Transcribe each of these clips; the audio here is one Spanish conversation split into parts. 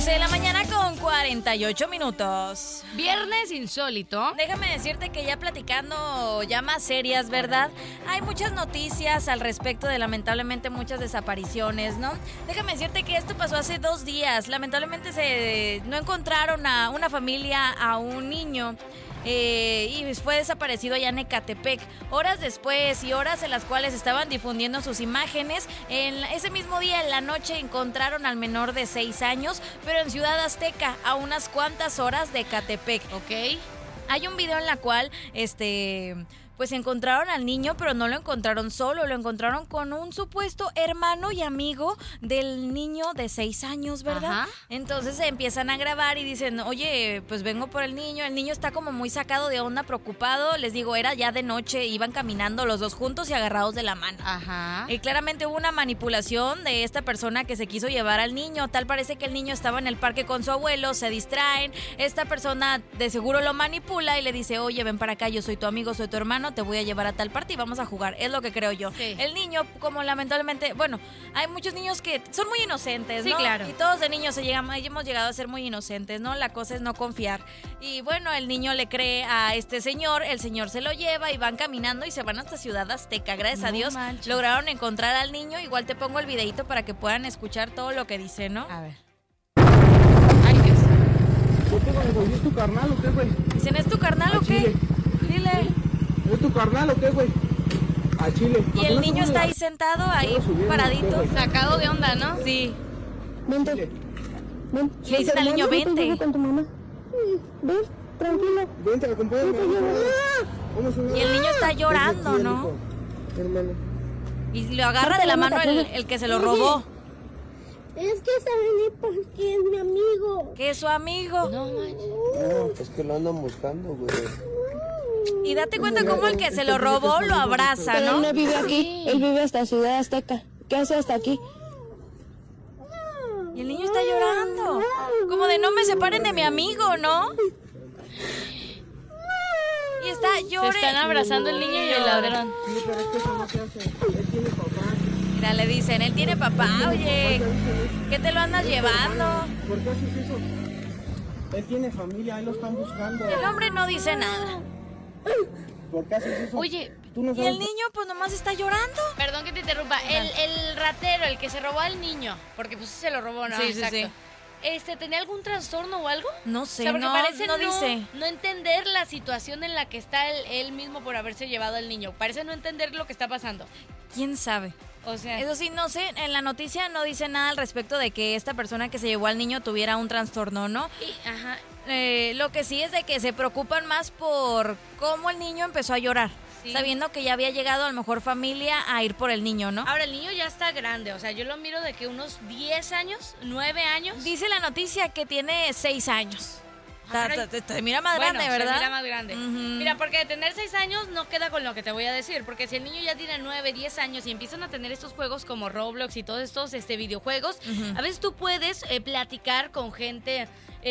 11 de la mañana con 48 minutos. Viernes insólito. Déjame decirte que ya platicando ya más serias, ¿verdad? Hay muchas noticias al respecto de lamentablemente muchas desapariciones, ¿no? Déjame decirte que esto pasó hace 2 días. Lamentablemente no encontraron a una familia, a un niño. Y fue desaparecido allá en Ecatepec. Horas después y horas en las cuales estaban difundiendo sus imágenes, ese mismo día en la noche encontraron al menor de 6 años, pero en Ciudad Azteca, a unas cuantas horas de Ecatepec. Ok. Hay un video en la cual pues encontraron al niño, pero no lo encontraron solo, lo encontraron con un supuesto hermano y amigo del niño de 6 años, ¿verdad? Ajá. Entonces se empiezan a grabar y dicen, oye, pues vengo por el niño está como muy sacado de onda, preocupado, les digo, era ya de noche, iban caminando los dos juntos y agarrados de la mano. Ajá. Y claramente hubo una manipulación de esta persona que se quiso llevar al niño, tal parece que el niño estaba en el parque con su abuelo, se distraen, esta persona de seguro lo manipula y le dice, oye, ven para acá, yo soy tu amigo, soy tu hermano, te voy a llevar a tal parte y vamos a jugar, es lo que creo yo. Sí. El niño, como lamentablemente, bueno, hay muchos niños que son muy inocentes, sí, ¿no? Claro. Y todos de niños hemos llegado a ser muy inocentes, ¿no? La cosa es no confiar. Y bueno, el niño le cree a este señor, el señor se lo lleva y van caminando y se van hasta Ciudad Azteca. Gracias a Dios manches. lograron encontrar al niño. Igual te pongo el videito para que puedan escuchar todo lo que dice, ¿no? A ver. Ay, Dios. ¿Es tu carnal o qué, güey? Dicen, ¿es tu carnal o qué? Chile. Dile. ¿Es tu carnal o qué, güey? A Chile. Y el niño está ahí sentado, ahí paradito. Sacado de onda, ¿no? Sí. Vente. Ven. Le dicen al niño, vente. Con tu mamá. Ven, tranquilo. Vente, acompáñame. Vamos a Y el niño está llorando, ¿no? Hermano. Y lo agarra de la mano el que se lo robó. Es que saben porque es mi amigo. Que es su amigo. No manches. No, es que lo andan buscando, güey. Y date cuenta cómo el que se lo robó lo abraza, Pero ¿no? él no vive aquí, él vive hasta Ciudad Azteca. ¿Qué hace hasta aquí? Y el niño está llorando. Como de no me separen de mi amigo, ¿no? Y está Se llorando. están abrazando el niño y el ladrón. Sí, pero es que eso no se hace. Él tiene papá. Mira, le dicen, él tiene papá, oye. ¿Qué te lo andas llevando? ¿Por qué haces eso? Él tiene familia, él lo están buscando. El hombre no dice nada. ¿Por qué haces eso? Oye, Tú no Y sabes. el niño pues nomás está llorando. perdón que te interrumpa. El ratero, el que se robó al niño, porque pues se lo robó, ¿no? Sí, sí, Exacto. sí. ¿Tenía algún trastorno o algo? No O sé, sea, porque no, parece no dice. no entender la situación en la que está él mismo por haberse llevado al niño. Parece no entender lo que está pasando. ¿Quién sabe? O sea, Eso sí, no sé, en la noticia no dice nada al respecto de que esta persona que se llevó al niño tuviera un trastorno, ¿no? ajá. Lo que sí es de que se preocupan más por cómo el niño empezó a llorar, Sí. sabiendo que ya había llegado a lo mejor familia a ir por el niño, ¿no? Ahora, el niño ya está grande, o sea, yo lo miro de que unos 10 años, 9 años. Dice la noticia que tiene 6 años. Caray. Te mira más Bueno, grande, ¿verdad? se mira más grande. Ujú. Mira, porque de tener 6 años no queda con lo que te voy a decir, porque si el niño ya tiene 9, 10 años y empiezan a tener estos juegos como Roblox y todos estos videojuegos, a veces tú puedes platicar con gente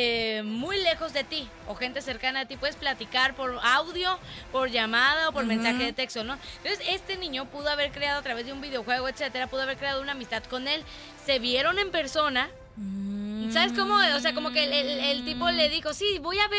muy lejos de ti o gente cercana a ti, puedes platicar por audio, por llamada o por mensaje de texto, ¿no? Entonces, este niño pudo haber creado a través de un videojuego, etcétera, pudo haber creado una amistad con él, se vieron en persona. ¿Sabes cómo? O sea, como que el tipo le dijo, sí,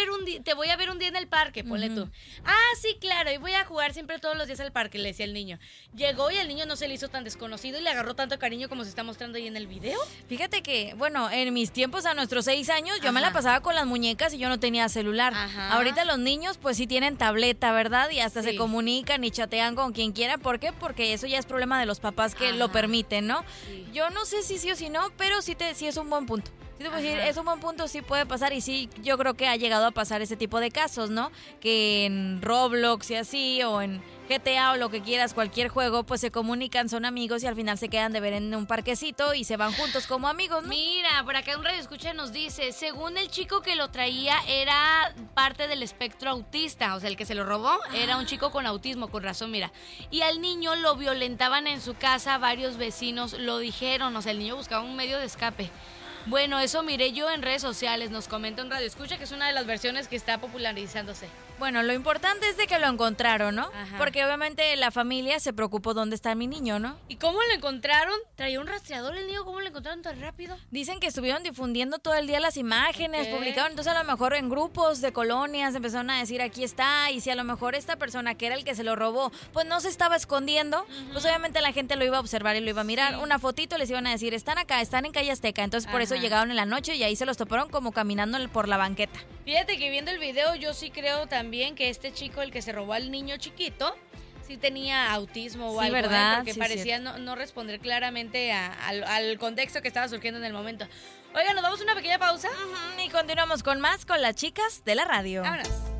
te voy a ver un día en el parque, ponle tú. Ah, sí, claro, y voy a jugar siempre todos los días al parque, le decía el niño. Llegó y el niño no se le hizo tan desconocido y le agarró tanto cariño como se está mostrando ahí en el video. Fíjate que, bueno, en mis tiempos, a nuestros 6 años, yo me la Ajá. pasaba con las muñecas y yo no tenía celular. Ajá. Ahorita los niños, pues sí tienen tableta, ¿verdad? Y hasta Sí. se comunican y chatean con quien quiera. ¿Por qué? Porque eso ya es problema de los papás que Ajá. lo permiten, ¿no? Sí. Yo no sé si sí o si no, pero sí es un buen punto. Sí te puedo decir, Ajá. es un buen punto, sí puede pasar y sí, yo creo que ha llegado a pasar ese tipo de casos, ¿no? Que en Roblox y así, o en GTA o lo que quieras, cualquier juego, pues se comunican, son amigos y al final se quedan de ver en un parquecito y se van juntos como amigos, ¿no? Mira, por acá un radio escucha nos dice, según el chico que lo traía era parte del espectro autista, o sea, el que se lo robó era un chico con autismo, con razón, mira. Y al niño lo violentaban en su casa, varios vecinos lo dijeron, o sea, el niño buscaba un medio de escape. Bueno, eso miré yo en redes sociales, nos comenta un radio escucha que es una de las versiones que está popularizándose. Bueno, lo importante es de que lo encontraron, ¿no? Ajá. Porque obviamente la familia se preocupó dónde está mi niño, ¿no? ¿Y cómo lo encontraron? ¿Traía un rastreador el niño? ¿Cómo lo encontraron tan rápido? Dicen que estuvieron difundiendo todo el día las imágenes, Ok. publicaron, entonces a lo mejor en grupos de colonias empezaron a decir aquí está, y si a lo mejor esta persona que era el que se lo robó, pues no se estaba escondiendo, pues obviamente la gente lo iba a observar y lo iba a mirar. Sí. Una fotito les iban a decir, están acá, están en Calle Azteca, entonces por eso Ajá. llegaron en la noche y ahí se los toparon como caminando por la banqueta. Fíjate que viendo el video yo sí creo también que este chico, el que se robó al niño chiquito, sí tenía autismo o Sí, algo, ¿verdad? porque Sí, parecía no responder claramente al contexto que estaba surgiendo en el momento. Oigan, nos damos una pequeña pausa. Y continuamos con más con las chicas de la radio. Vámonos.